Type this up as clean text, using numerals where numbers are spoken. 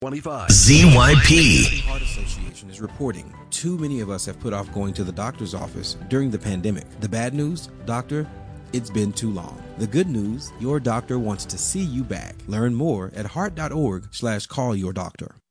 ZYP. Heart Association is reporting too many of us have put off going to the doctor's office during the pandemic. The bad news, doctor, it's been too long. The good news, your doctor wants to see you back. Learn more at heart.org/callyourdoctor.